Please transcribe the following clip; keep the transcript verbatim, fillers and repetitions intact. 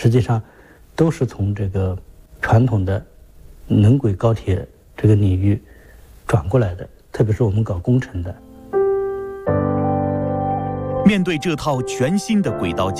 实际上都是从这个传统的能轨高铁这个领域转过来的，特别是我们搞工程的。 面对这套全新的轨道